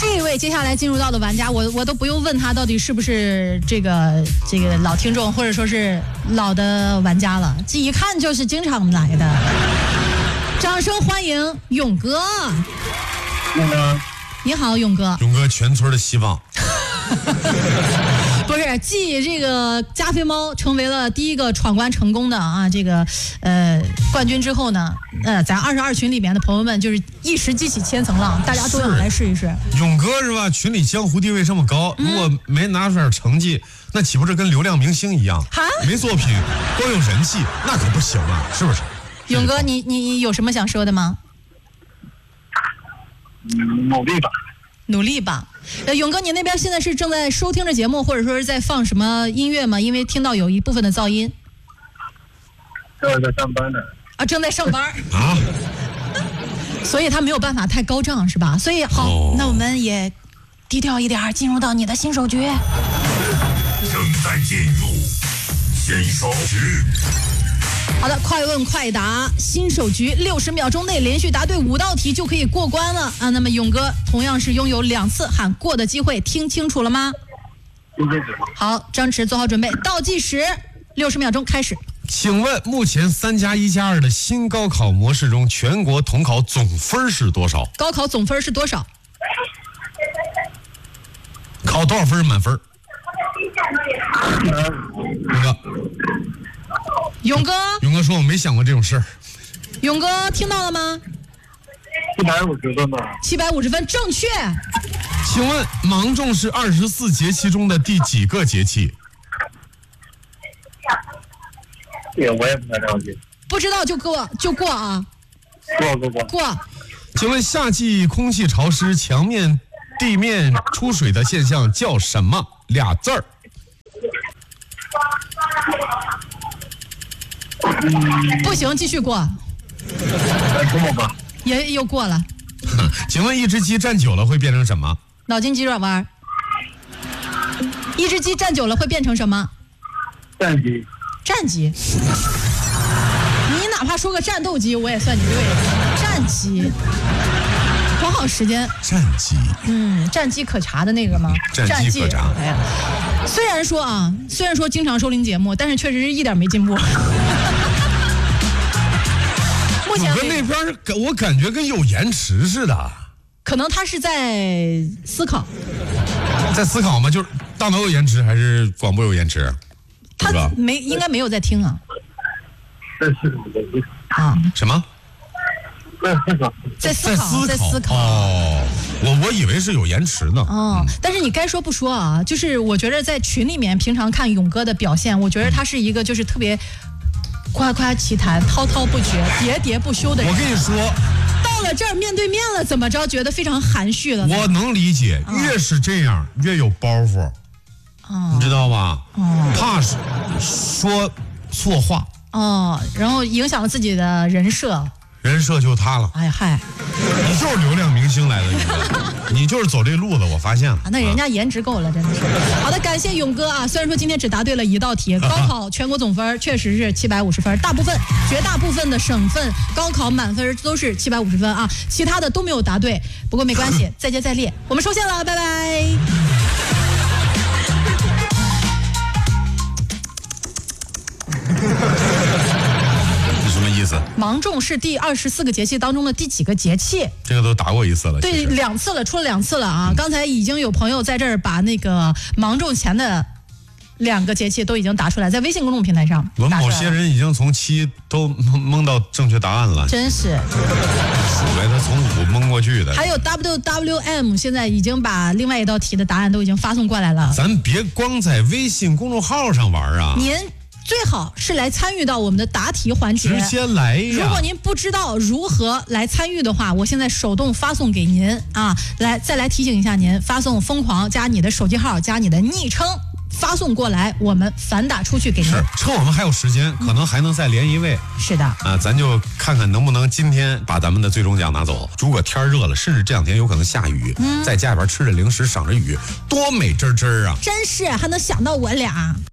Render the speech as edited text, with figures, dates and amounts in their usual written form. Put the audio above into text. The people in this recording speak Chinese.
这位接下来进入到的玩家，我都不用问他到底是不是这个老听众，或者说是老的玩家了，这一看就是经常来的。掌声欢迎勇哥。你好，勇哥。 勇哥，全村的希望。 不是，继这个加菲猫成为了第一个闯关成功的啊冠军之后呢，咱22群里面的朋友们就是一时激起千层浪，大家都要来试一试。 勇哥是吧？群里江湖地位这么高，如果没拿出点成绩，那岂不是跟流量明星一样？没作品，光有人气，那可不行啊，是不是？ 勇哥，你有什么想说的吗？努力吧。勇哥，你那边现在是正在收听着节目，或者说是在放什么音乐吗？因为听到有一部分的噪音。 正在上班呢。 啊，正在上班啊。所以他没有办法太高涨，是吧？所以好，那我们也低调一点，进入到你的新手局。 正在进入新手局。 好的，快问快答，新手局60秒钟内连续答对5道题就可以过关了啊！那么勇哥同样是拥有2次喊过的机会，听清楚了吗？ 听清楚。 好，张弛做好准备，倒计时，60秒钟开始。 请问目前3+1+2的新高考模式中，全国统考总分是多少？ 高考总分是多少？ 考多少分是满分？勇哥说我没想过这种事儿。 勇哥听到了吗 ？750分吧。 750分，正确。 请问芒种是24节气中的第几个节气？ 这个我也不太了解。 不知道就过啊。过。 请问夏季空气潮湿，墙面、地面出水的现象叫什么？2字儿。 不行，继续过。 过吧。 也又过了。 请问一只鸡站久了会变成什么？ 脑筋急转弯。一只鸡站久了会变成什么？ 战鸡。 你哪怕说个战斗机，我也算你对。战鸡。多好时间。 战鸡。 战鸡可查的那个吗？ 战鸡可查。 哎呀，虽然说经常收听节目，但是确实是一点没进步。目前那边我感觉跟有延迟似的。 可能他是在思考。 在思考吗？就是大脑有延迟还是广播有延迟？ 他应该没有在听啊。 什么？ 在思考。 哦，我以为是有延迟呢。 但是你该说不说啊，就是我觉得在群里面平常看勇哥的表现，我觉得他是一个就是特别夸夸其谈、滔滔不绝、喋喋不休的人。 我跟你说， 到了这儿面对面了，怎么着觉得非常含蓄了？ 我能理解，越是这样越有包袱，你知道吧？怕说错话。 然后影响了自己的人设就塌了。 哎嗨， 你就是流量明星来的，你就是走这路子，我发现了。 那人家颜值够了，真的是。好的，感谢勇哥啊！虽然说今天只答对了1道题，高考全国总分确实是750分，绝大部分的省份高考满分都是750分啊，其他的都没有答对。不过没关系，再接再厉，我们收线了，拜拜。 什么意思？ 芒种是第24个节气当中的第几个节气？ 这个都答过1次了。 对，2次了，出了2次了啊！刚才已经有朋友在这儿把那个芒种前的2个节气都已经答出来，在微信公众平台上。 我们某些人已经从7都蒙到正确答案了， 真是数来他从5蒙过去的。 还有 WWM 现在已经把另外一道题的答案都已经发送过来了。 咱别光在微信公众号上玩啊！ 您最好是来参与到我们的答题环节， 直接来呀！ 如果您不知道如何来参与的话，我现在手动发送给您啊！再来提醒一下您，发送疯狂加你的手机号加你的昵称发送过来，我们反打出去给您。 是，趁我们还有时间，可能还能再连一位。 是的啊，咱就看看能不能今天把咱们的最终奖拿走。如果天热了，甚至这2天有可能下雨，在家里边吃着零食，赏着雨，多美滋滋啊！ 真是还能想到我俩。